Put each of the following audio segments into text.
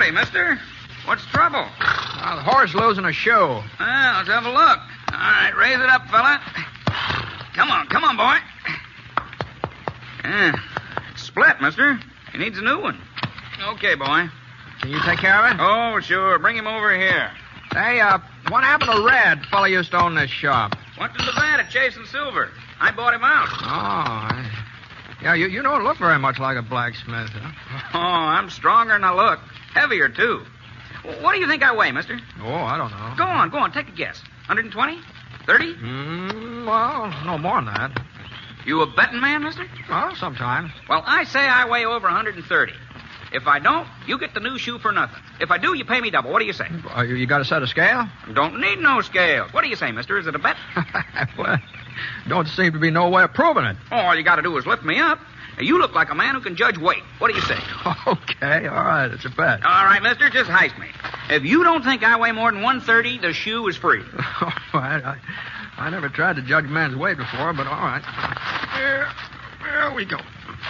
Howdy, mister. What's the trouble? The horse losing a shoe. Well, let's have a look. All right, raise it up, fella. Come on, boy. It's split, mister. He needs a new one. Okay, boy. Can you take care of it? Oh, sure. Bring him over here. Hey, what happened to Red? The fella used to own this shop. Went to Nevada chasing silver. I bought him out. Yeah, you don't look very much like a blacksmith, huh? Oh, I'm stronger than I look. Heavier, too. What do you think I weigh, mister? Oh, I don't know. Go on. Take a guess. 120? 30? Well, no more than that. You a betting man, mister? Well, sometimes. Well, I say I weigh over 130. If I don't, you get the new shoe for nothing. If I do, you pay me double. What do you say? You got a set of scale? Don't need no scales. What do you say, mister? Is it a bet? Well, don't seem to be no way of proving it. All you got to do is lift me up. You look like a man who can judge weight. What do you say? Okay, all right, it's a bet. All right, mister, just heist me. If you don't think I weigh more than 130, the shoe is free. All right, I never tried to judge a man's weight before, but all right. There we go.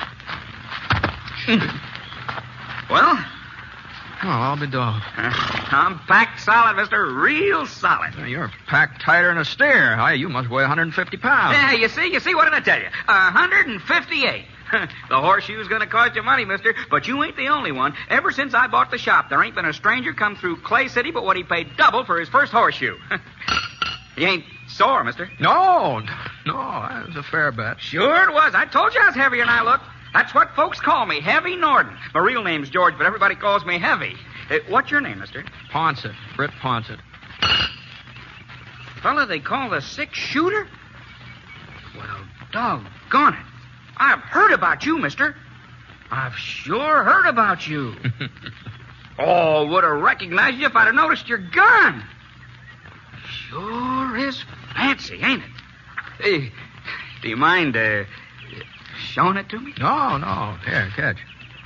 Well? Oh, I'll be dog. I'm packed solid, mister. Real solid. You're packed tighter than a steer. You must weigh 150 pounds. Yeah, you see? What did I tell you? 158. The horseshoe's going to cost you money, mister, but you ain't the only one. Ever since I bought the shop, there ain't been a stranger come through Clay City but what he paid double for his first horseshoe. You ain't sore, mister? No, that was a fair bet. Sure it was. I told you I was heavier than I look. That's what folks call me, Heavy Norden. My real name's George, but everybody calls me Heavy. What's your name, mister? Ponsett. Britt Ponsett. Fella they call the six-shooter? Well, doggone it. I've heard about you, mister. I've sure heard about you. Oh, would have recognized you if I'd have noticed your gun. Sure is fancy, ain't it? Hey, do you mind showing it to me? No. Here, catch.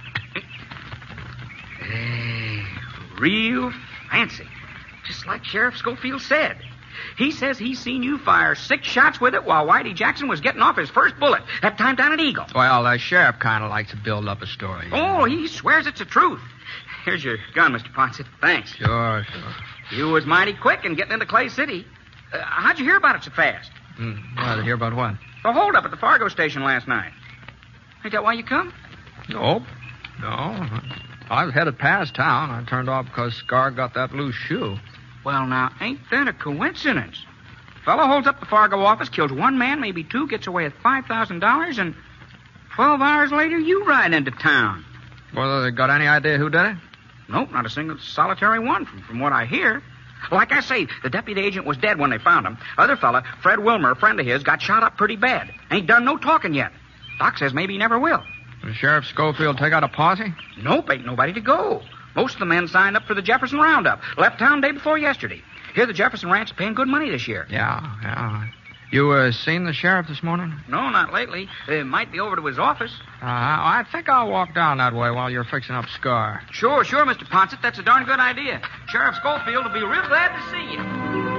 Hey, real fancy. Just like Sheriff Schofield said. He says he's seen you fire 6 shots with it while Whitey Jackson was getting off his first bullet, that time down at Eagle. Well, the sheriff kind of likes to build up a story. Oh, he swears it's the truth. Here's your gun, Mr. Ponsett. Thanks. Sure. You was mighty quick in getting into Clay City. How'd you hear about it so fast? To hear about what? The holdup at the Fargo station last night. Ain't that why you come? Nope. No. I was headed past town. I turned off because Scar got that loose shoe. Well, now, ain't that a coincidence? Fellow holds up the Fargo office, kills one man, maybe 2, gets away with $5,000, and 12 hours later, you ride into town. Well, they got any idea who did it? Nope, not a single solitary one, from what I hear. Like I say, the deputy agent was dead when they found him. Other fella, Fred Wilmer, a friend of his, got shot up pretty bad. Ain't done no talking yet. Doc says maybe he never will. Did Sheriff Schofield take out a posse? Nope, ain't nobody to go. Most of the men signed up for the Jefferson Roundup. Left town day before yesterday. Here, the Jefferson Ranch is paying good money this year. Yeah. You seen the sheriff this morning? No, not lately. Might be over to his office. I think I'll walk down that way while you're fixing up Scar. Sure, Mr. Ponsett. That's a darn good idea. Sheriff Schofield will be real glad to see you.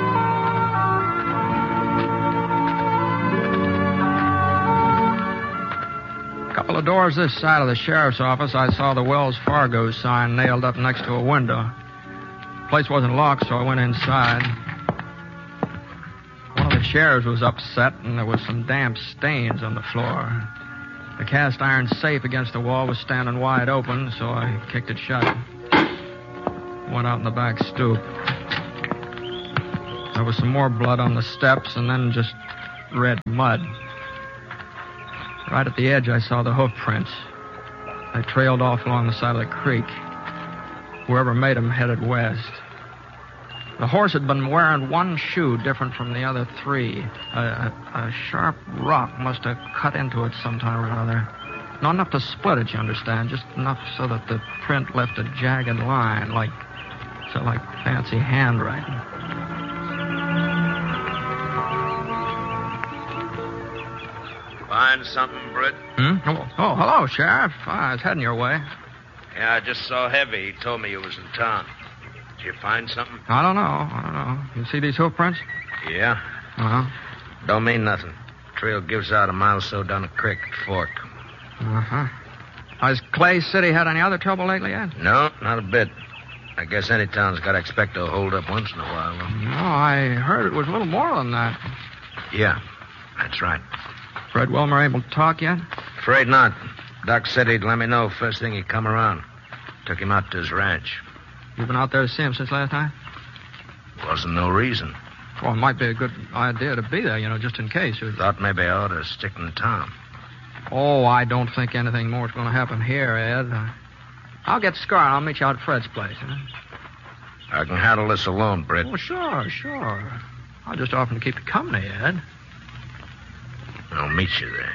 A couple of doors this side of the sheriff's office, I saw the Wells Fargo sign nailed up next to a window. The place wasn't locked, so I went inside. One of the sheriffs was upset, and there was some damp stains on the floor. The cast iron safe against the wall was standing wide open, so I kicked it shut. Went out in the back stoop. There was some more blood on the steps, and then just red mud. Right at the edge, I saw the hoof prints. They trailed off along the side of the creek. Whoever made them headed west. The horse had been wearing one shoe different from the other 3. A sharp rock must have cut into it sometime or another. Not enough to split it, you understand. Just enough so that the print left a jagged line, like fancy handwriting. Find something, Britt? Oh, hello, Sheriff. I was heading your way. Yeah, I just saw Heavy. He told me you was in town. Did you find something? I don't know. You see these hoof prints? Yeah. Uh-huh. Don't mean nothing. Trail gives out a mile or so down the creek at Fork. Uh-huh. Has Clay City had any other trouble lately, Ed? No, not a bit. I guess any town's got to expect to hold up once in a while. No, I heard it was a little more than that. Yeah, that's right. Fred Wilmer able to talk yet? Afraid not. Doc said he'd let me know first thing he'd come around. Took him out to his ranch. You been out there to see him since last night? Wasn't no reason. Well, it might be a good idea to be there, just in case. Thought maybe I ought to stick in town. Oh, I don't think anything more is going to happen here, Ed. I'll get Scar and I'll meet you out at Fred's place. I can handle this alone, Britt. Oh, sure. I'll just offer to keep you company, Ed. I'll meet you there.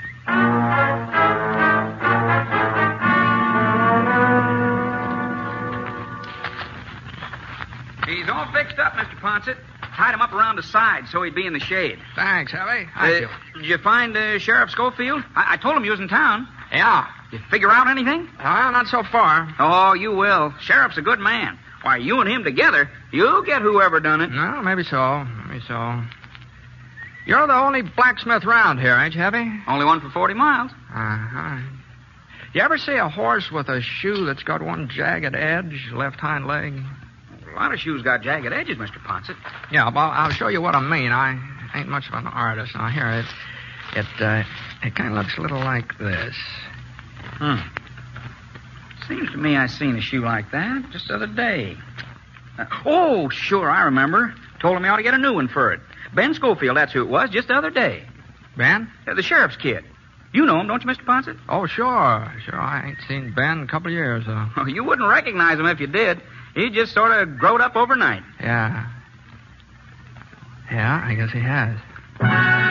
He's all fixed up, Mr. Ponset. Tied him up around the side so he'd be in the shade. Thanks, Harry. Thank you. Did you find Sheriff Schofield? I told him you was in town. Yeah. Did you figure out anything? Not so far. Oh, you will. Sheriff's a good man. Why, you and him together, you'll get whoever done it. No, maybe so. You're the only blacksmith round here, ain't you, Heavy? Only one for 40 miles. Uh-huh. You ever see a horse with a shoe that's got one jagged edge, left hind leg? A lot of shoes got jagged edges, Mr. Ponset. Yeah, well, I'll show you what I mean. I ain't much of an artist. Now, here, it kind of looks a little like this. Seems to me I seen a shoe like that just the other day. Oh, sure, I remember. Told him he ought to get a new one for it. Ben Schofield, that's who it was, just the other day. Ben? The sheriff's kid. You know him, don't you, Mr. Ponset? Oh, sure. I ain't seen Ben in a couple of years, though. Oh, you wouldn't recognize him if you did. He just sort of growed up overnight. Yeah. Yeah, I guess he has.